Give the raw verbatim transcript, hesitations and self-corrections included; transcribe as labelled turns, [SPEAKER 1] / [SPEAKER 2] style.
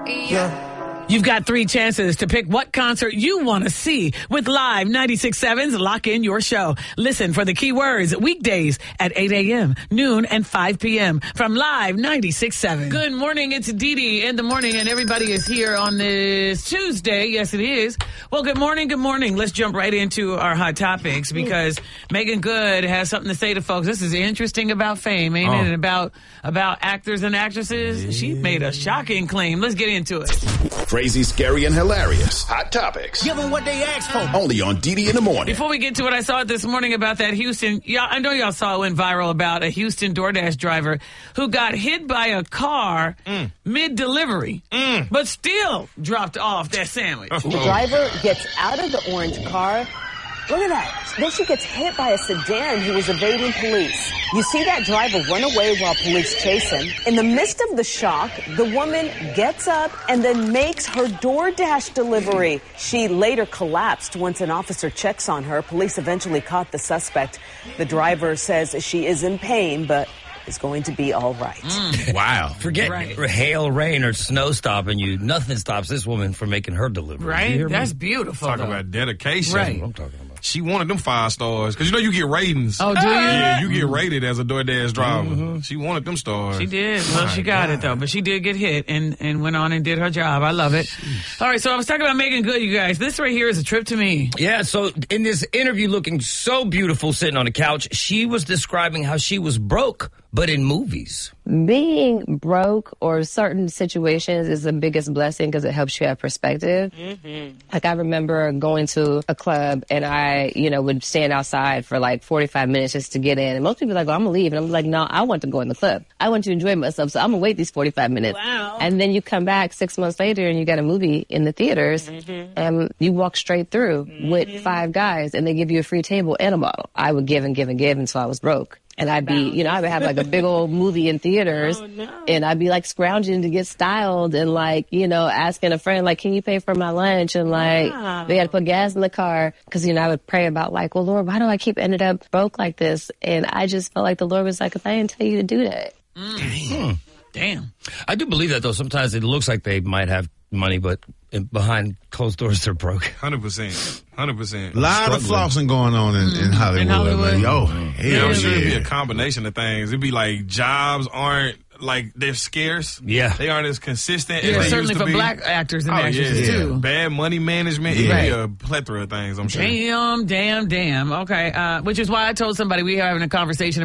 [SPEAKER 1] Yeah.
[SPEAKER 2] You've got three chances to pick what concert you want to see with Live ninety-six point seven's Lock In Your Show. Listen for the keywords weekdays at eight a.m., noon, and five p.m. from Live ninety-six point seven. Good morning. It's Dee Dee in the morning, and everybody is here on this Tuesday. Yes, it is. Well, good morning. Good morning. Let's jump right into our hot topics because Megan Good has something to say to folks. This is interesting about fame, ain't
[SPEAKER 1] oh.
[SPEAKER 2] it? And about, about actors and actresses. Yeah. She made a shocking claim. Let's get into it.
[SPEAKER 3] Crazy, scary, and hilarious. Hot topics.
[SPEAKER 1] Give them what they asked for.
[SPEAKER 3] Only on Dee Dee in the morning.
[SPEAKER 2] Before we get to what I saw this morning about that Houston, y'all, I know y'all saw it went viral about a Houston DoorDash driver who got hit by a car mm. mid-delivery, mm. but still dropped off that sandwich.
[SPEAKER 4] The driver gets out of the orange car. Look at that. Then she gets hit by a sedan who was evading police. You see that driver run away while police chase him. In the midst of the shock, the woman gets up and then makes her DoorDash delivery. She later collapsed once an officer checks on her. Police eventually caught the suspect. The driver says she is in pain, but is going to be all right.
[SPEAKER 5] Mm. Wow. Forget right. hail, rain, or snow stopping you. Nothing stops this woman from making her delivery.
[SPEAKER 2] Right? That's beautiful.
[SPEAKER 6] Talk
[SPEAKER 2] though.
[SPEAKER 6] about dedication.
[SPEAKER 2] Right.
[SPEAKER 6] That's what I'm talking about. She wanted them five stars. Because you know you get ratings.
[SPEAKER 2] Oh, do you?
[SPEAKER 6] Yeah, you get rated as a DoorDash driver. Mm-hmm. She wanted them stars.
[SPEAKER 2] She did. Well, My she got God. it, though. But she did get hit and, and went on and did her job. I love it. Jeez. All right, so I was talking about Megan Good, you guys. This right here is a trip to me.
[SPEAKER 5] Yeah, so in this interview looking so beautiful sitting on the couch, she was describing how she was broke, but in movies.
[SPEAKER 7] Being broke or certain situations is the biggest blessing because it helps you have perspective. Mm-hmm. Like I remember going to a club and I, you know, would stand outside for like forty-five minutes just to get in. And most people are like, oh, I'm going to leave. And I'm like, no, I want to go in the club. I want to enjoy myself. So I'm going to wait these forty-five minutes.
[SPEAKER 2] Wow.
[SPEAKER 7] And then you come back six months later and you got a movie in the theaters mm-hmm. and you walk straight through mm-hmm. with five guys and they give you a free table and a bottle. I would give and give and give until I was broke. And I'd be, you know, I would have like a big old movie in theaters oh, no. and I'd be like scrounging to get styled and like, you know, asking a friend, like, can you pay for my lunch? And like, wow. they had to put gas in the car. Cause, you know, I would pray about like, well, Lord, why do I keep ended up broke like this? And I just felt like the Lord was like, I didn't tell you to do that.
[SPEAKER 2] Mm. Damn.
[SPEAKER 5] I do believe that though. Sometimes it looks like they might have money, but behind closed doors, they're broke.
[SPEAKER 6] one hundred percent. one hundred percent.
[SPEAKER 1] A lot of flossing going on in, in Hollywood.
[SPEAKER 2] In Hollywood.
[SPEAKER 1] Like, oh,
[SPEAKER 6] hell yeah, I'm sure it'd be a combination of things. It'd be like jobs aren't, like, they're scarce.
[SPEAKER 5] Yeah.
[SPEAKER 6] They aren't as consistent
[SPEAKER 2] yeah,
[SPEAKER 6] as they
[SPEAKER 2] certainly
[SPEAKER 6] used to
[SPEAKER 2] for
[SPEAKER 6] be.
[SPEAKER 2] black actors and
[SPEAKER 6] oh,
[SPEAKER 2] actresses,
[SPEAKER 6] yeah,
[SPEAKER 2] too.
[SPEAKER 6] Yeah. Bad money management.
[SPEAKER 2] Yeah.
[SPEAKER 6] It'd be a plethora of things, I'm sure.
[SPEAKER 2] Damn, damn, damn. Okay. Uh, which is why I told somebody we were having a conversation